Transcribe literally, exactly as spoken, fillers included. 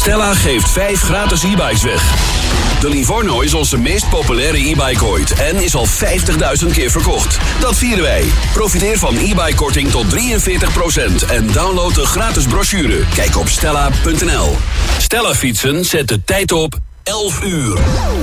Stella geeft vijf gratis e-bikes weg. De Livorno is onze meest populaire e-bike ooit en is al vijftigduizend keer verkocht. Dat vieren wij. Profiteer van e-bike-korting tot drieënveertig procent en download de gratis brochure. Kijk op stella punt n l. Stella fietsen zet de tijd op elf uur.